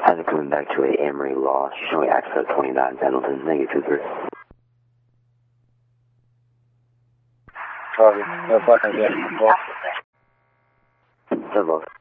Either coming back to a Amory loss, showing access 29 Pendleton, negative 3. Copy. No fucking good. Hello.